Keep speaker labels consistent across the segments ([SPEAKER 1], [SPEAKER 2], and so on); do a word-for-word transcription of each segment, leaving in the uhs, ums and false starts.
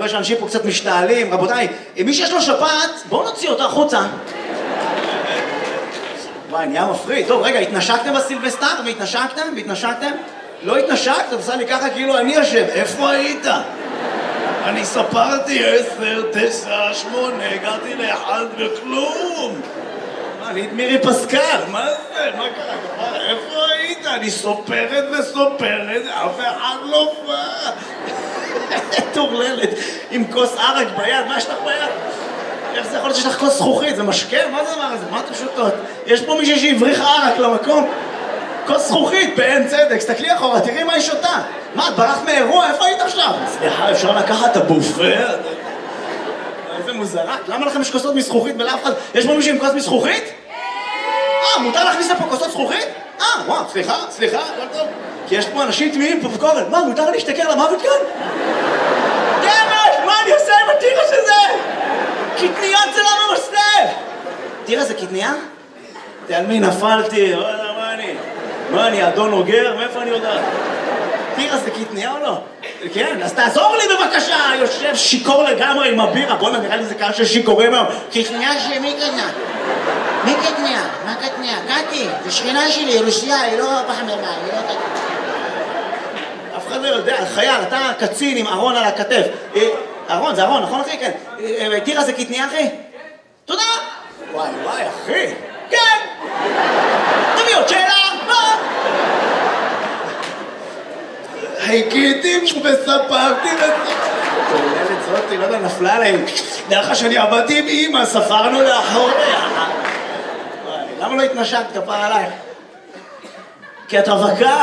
[SPEAKER 1] רואה שאנשים פה קצת משתעלים. רבותיי, מי שיש לו שפעת, בואו נוציא אותו החוצה. וואי, נהיה מפריד. טוב, רגע, התנשקתם בסילבסטר? והתנשקתם? והתנשקתם? לא התנשקת? עושה לי ככה כאילו אני יושב. איפה היית? אני ספרתי עשר, תשע, שמונה, הגעתי לאחד וכלום. מה, אני את מירי פסקל, מה זה? מה קרה? איפה היית? אני סופרת וסופרת, אף אחד לא בא. תורללת, עם כוס ערק ביד, מה יש לך ביד? איך זה יכול להיות שיש לך כוס זכוכית? זה משקה? מה זה הדבר הזה? מה אתם שותות? יש פה מישהי שהבריח ערק למקום? כוס זכוכית, בעין צדק, סתכלי אחורה, תראי מה היא שותה. מה, את ברחת מאירוע? איפה היית עכשיו? סליחה, אפשר לקחת את הבופה? איזה מוזרה. למה לכם יש כוסות מזכוכית ולאף אחד? יש פה מישהו עם כוס מזכוכית? אה, מותר להכניס לפה כוסות זכוכית? אה, וואו, סליחה, סליחה, הכל טוב. כי יש פה אנשים תמימים פה בקורן. מה, מותר לי להשתכר למוות כאן? דמש, מה אני עושה עם הטירה שזה? קטניות זה לא ממסטל! תראה, זה קטניה? על מי נפלתי? לא יודע מה אני. מה אני, אדון אוגר? מאיפה אני יודעת? תראה, זה קטניה או לא? כן, אז תעזור לי בבקשה! יושב שיקור לגמרי עם הבירה. בוא'נה, נראה לי זה קהל של שיכורים היום. קטניה שמי קטנה? מי קטניה? מה קטניה? קטי, זה שכנה שלי, רוסיה, היא לא פחמימה, היא לא קטניה. אף אחד לא יודע, חייל, אתה קצין עם ארון על הכתף. ארון, זה ארון, נכון אחי? כן. תראה, זה קטניה אחי? תודה! וואי וואי אחי! כן! תביא עוד שאלה! מה? חיכיתי וספרתי וספרתי. צוללת זאתי, לא יודע, נפלה עליהם. דרך שאני עבדתי עם אמא, ספרנו לאחור ביחד. למה לא התנשקת כפר עלייך? כי את רווקה.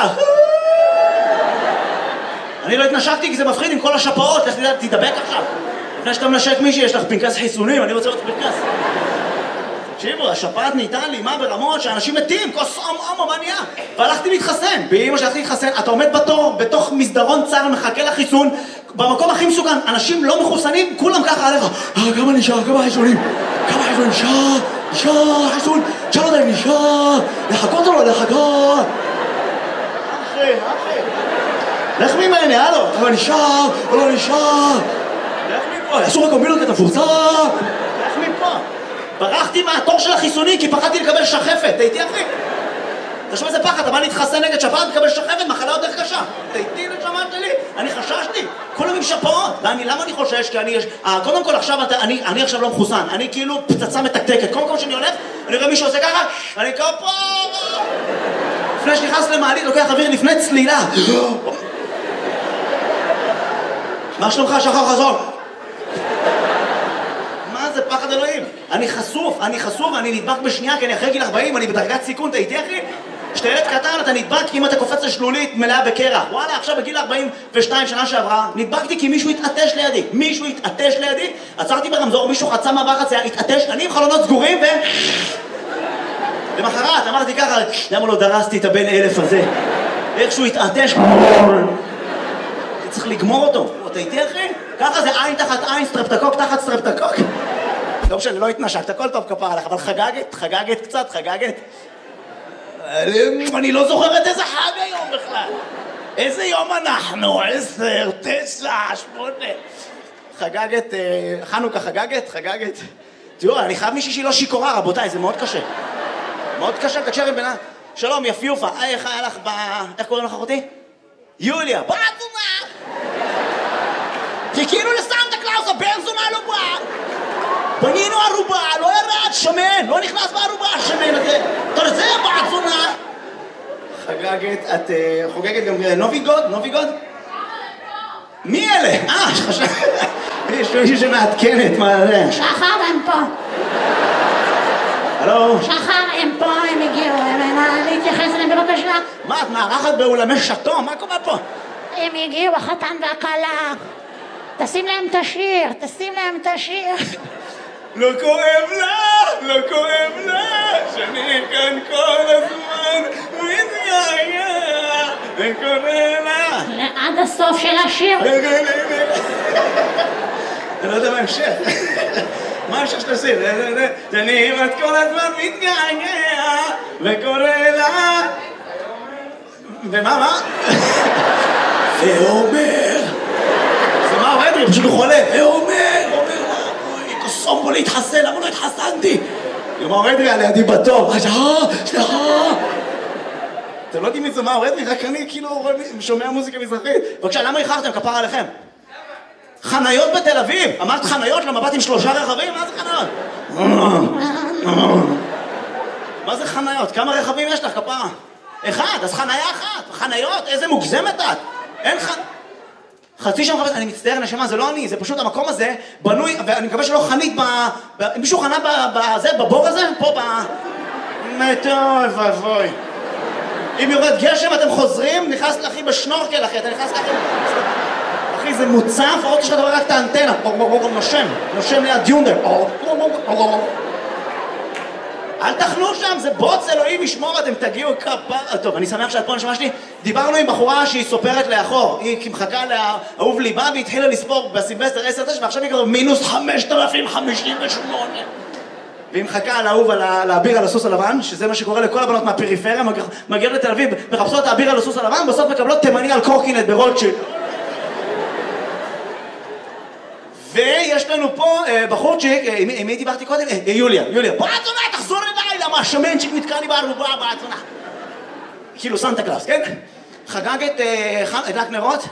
[SPEAKER 1] אני לא התנשקתי כי זה מפחיד עם כל השפעות. לך תדבק עכשיו. לפני שאתה מנשק מישהי, יש לך פנקס חיסונים, אני רוצה לראות פנקס. תקשיבו, השפעת נהייתה לימה ברמות שאנשים מתים, כוס עום עום, מה נהיה? והלכתי להתחסן. באמא שהלכתי להתחסן, אתה עומד בתור, בתוך מסדרון צר, מחכה לחיסון, במקום הכי מסוכן, אנשים לא מחוסנים, כולם ככה עליך. אה, כמה נשאר, כמה חיסונים? כמה חיסונים? נשאר, נשאר, חיסון, תשאל אותם, נשאר, לחכות או לא לחכות? אחי, אחי. לך ממני, הלו. אבל נשאר, או לא נשאר. לך מפה, אסור הקומבינות את הפורצה. לך מפה. ברחתי מהתור של החיסונים כי פחדתי לקבל שחפת. תהייתי אחי. תשמע איזה פחד, אתה בא להתחסן נגד שפעת, תקבל שחפת, מחלה יותר קשה. תהייתי לשמעת שלי. אני חששתי. כולם עם שפעות. למה אני חושש? כי אני יש... קודם כל עכשיו, אני עכשיו לא מחוסן. אני כאילו פצצה מתקתקת. כל מקום שאני הולך, אני רואה מישהו עושה ככה, אני כפה. לפני שנכנס למעלית, לוקח אוויר לפני צלילה. מה שלומך, שחר חזון? מה זה פחד אלוהים? אני חשוף, אני חשוף, אני נדבק בשנייה, כי אני אחרי גיל ארבעים, אני בדרגת סיכון, אתה איתי אחי? כשאתה ילד קטן אתה נדבק אם אתה קופץ לשלולית מלאה בקרח. וואלה, עכשיו בגיל ארבעים ושתיים שנה שעברה, נדבקתי כי מישהו התעטש לידי. מישהו התעטש לידי, עצרתי ברמזור, מישהו חצה מעבר חצייה, התעטש, אני עם חלונות סגורים ו... למחרת אמרתי ככה, למה לא דרסתי את הבן אלף הזה? איכשהו התעטש, צריך לגמור אותו. אתה איתי אחי? ככה זה עין תחת עין, סטרפטקוק תחת סטרפטקוק. לא משנה, לא התנשקת, הכל טוב כפר עליך, אבל חגגת, חגגת קצת, חגגת. אני לא זוכרת איזה חג היום בכלל. איזה יום אנחנו? עשר, תשע, שמונה. חגגת, חנוכה חגגת, חגגת. תראו, אני חייב מישהי שהיא לא שיקורה, רבותיי, זה מאוד קשה. מאוד קשה, תקשר עם בינה. שלום, יפיופה, איך היה לך ב... איך קוראים לך אחותי? יוליה, בעצומה! חיכינו לסנטה קלאוס, הבן זונה לא בא! בנינו ערובה, לא ירד, שמן, לא נכנס בערובה, השמן הזה. אתה זה בעצונה! חגגת, את חוגגת גם נוביגוד? נוביגוד? מי אלה? אה, חשב... יש מישהו שמעדכנת, מה זה?
[SPEAKER 2] שחר, הם פה.
[SPEAKER 1] הלו?
[SPEAKER 2] שחר, הם פה, הם הגיעו, הם להתייחס אליהם בבקשה.
[SPEAKER 1] מה, את מארחת באולמי שטו? מה קורה פה?
[SPEAKER 2] הם הגיעו, החתן והכלה. תשים להם את השיר, תשים להם את השיר.
[SPEAKER 1] לא כואב לה, לא כואב לה, שאני כאן כל הזמן מתגעגע, וקורא לה.
[SPEAKER 2] עד הסוף של השיר.
[SPEAKER 1] אני לא יודע מה המשך. מה המשך של השיר? שאני כמעט כל הזמן מתגעגע, וקורא לה. ומה, מה? ואומר. זה מה, אדרי, פסיכיאטרי, פשוט הוא חולה. הוא אומר, הוא אומר, אוי, קוסום בו להתחסן, למה לא התחסנתי? יאמר אדרי על ידי בתור, אה, סליחה. אתם לא יודעים מי זה מה, אדרי, רק אני כאילו שומע מוזיקה מזרחית. בבקשה, למה איחרתם? כפרה עליכם. חניות בתל אביב. אמרת חניות למבט עם שלושה רכבים? מה זה חניות? מה זה חניות? כמה רכבים יש לך, כפרה? אחד, אז חניה אחת. חניות, איזה מוגזמת את. אין ח... חצי שם חפש, אני מצטער, נשמה, זה לא אני, זה פשוט המקום הזה בנוי, ואני מקווה שלא חנית ב... ב... מישהו חנה בזה, בבור הזה? פה ב... טוב, אבוי. אם יורד גשם, אתם חוזרים, נכנס לאחי בשנורקל, אחי, אתה נכנס לאחי... אחי, זה מוצף, עוד יש לך דבר רק את האנטנה, נושם, נושם ליד יונדר. אל תחנו שם, זה בוץ אלוהים ישמור, אתם תגיעו כפה... טוב, אני שמח שאת פה נשמע שלי. דיברנו עם בחורה שהיא סופרת לאחור, היא מחכה לאהוב ליבה והתחילה לספור בסילבסטר עשר תשע, ועכשיו היא כבר מינוס חמשת אלפים חמישים ושמונה. והיא מחכה לאהוב על האביר על הסוס הלבן, שזה מה שקורה לכל הבנות מהפריפריה, מגיעות לתל אביב, מחפשות את האביר על הסוס הלבן, בסוף מקבלות תימני על קורקינט ברוטשילד. ויש לנו פה בחורצ'יק, עם מי דיברתי קודם? יוליה, יוליה. בוא עצונה, תחזור אליי, למה השמנצ'יק נתקע לי בערובה בעצונה. כאילו סנטה קלאוס, כן? חגג את הדלק נרות?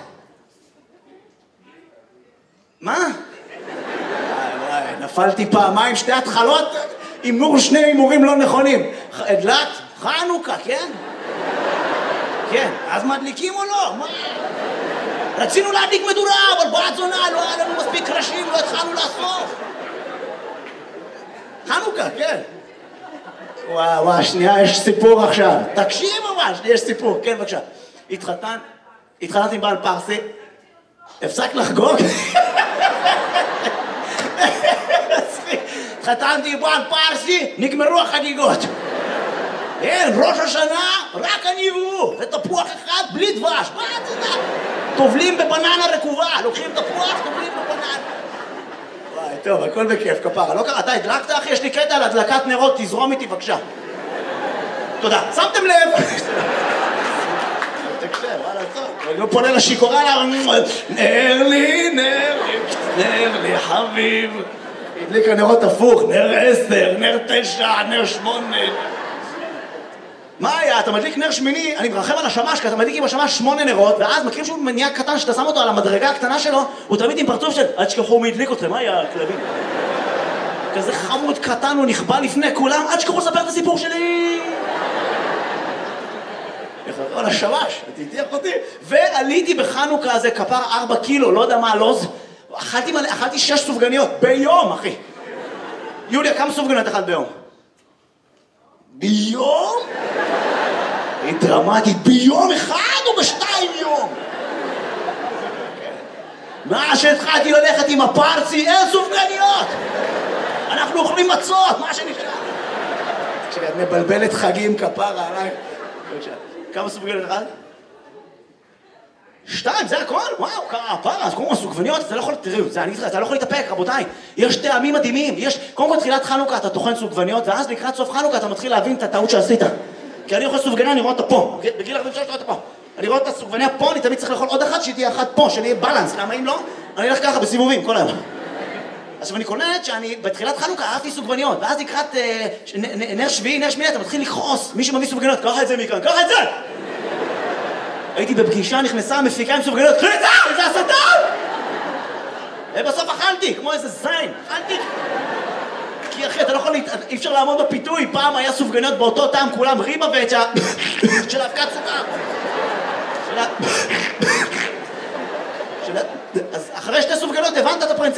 [SPEAKER 1] מה? וואי, נפלתי פעמיים, שתי התחלות, הימור שני הימורים לא נכונים. הדלק חנוכה, כן? כן, אז מדליקים או לא? מה? רצינו להדליק מדורה, אבל בעת זונה, לא היה לנו מספיק קרשים, לא התחלנו לאסוף. חנוכה, כן. וואו, וואו, שנייה, יש סיפור עכשיו. תקשיב ממש, יש סיפור, כן, בבקשה. התחתן, התחתנתי עם בעל פרסי, הפסק לחגוג. התחתנתי עם בעל פרסי, נגמרו החגיגות. אין, ראש השנה, רק אני והוא, ותפוח אחד בלי דבש, מה את יודעת? טובלים בבננה רקובה, לוקחים תפוח, טובלים בבננה. וואי, טוב, הכל בכיף, כפרה. לא קרה, אתה הדלקת, אחי? יש לי קטע על הדלקת נרות, תזרום איתי, בבקשה. תודה. שמתם לב? תקשב, וואלה, טוב. אני לא פונה לשיקורה, נר לי, נר לי, נר לי, חביב. הדליק הנרות הפוך, נר עשר, נר תשע, נר שמונה. מה היה? אתה מדליק נר שמיני, אני מרחם על השמש, כי אתה מדליק עם השמש שמונה נרות, ואז מכירים שהוא מניע קטן שאתה שם אותו על המדרגה הקטנה שלו, הוא תמיד עם פרצוף של עד שכחו מי הדליק אתכם, מה היה הכלבים? כזה חמוד קטן, הוא נכבה לפני כולם, עד שכחו לספר את הסיפור שלי! יחזרו על השמש, תתיח אותי, ועליתי בחנוכה הזה כפר ארבע קילו, לא יודע מה הלוז, אכלתי, אכלתי שש סופגניות, ביום, אחי. יוליה, כמה סופגניות אכלת ביום? ביום? היא דרמטית, ביום אחד או בשתיים יום? מה שהתחלתי ללכת עם הפרצי, אין סופגניות! אנחנו אוכלים מצות, מה שנשאר? כשאת מבלבלת חגים כפרה עליי. כמה סופגניות אחד? שתיים, זה הכל? וואו, כפרה, אז קוראים סופגניות, אתה לא יכול, תראו, אתה לא יכול להתאפק, רבותיי. יש טעמים מדהימים, יש, קודם כל תחילת חנוכה אתה טוחן סופגניות, ואז לקראת סוף חנוכה אתה מתחיל להבין את הטעות שעשית. כי אני אוכל סופגניה, אני רואה אותה פה. בגיל ארבעים ושלוש, אני רואה אותה פה. אני רואה את הסופגניה פה, אני תמיד צריך לאכול עוד אחת, שתהיה אחת פה, שאני אהיה בלנס. למה אם לא? אני אלך ככה בסיבובים, כל היום. עכשיו אני קולט שאני בתחילת חנוכה אהבתי סופגניות, ואז לקראת נר שביעי, נר שמיני, אתה מתחיל לכעוס. מי שמביא סופגניות, קח את זה מכאן, קח את זה! הייתי בפגישה, נכנסה המפיקה עם סופגניות, קחי את זה! זה הסתה! ובסוף אכלתי, כמו איזה זין, אכלתי. כי אחי, אתה לא יכול, אי אפשר לעמוד בפיתוי, פעם היה סופגניות באותו טעם, כולם ריבה ואצ'ה של אבקת סוכר. של ה... אז אחרי שתי סופגניות הבנת את הפרינציפ.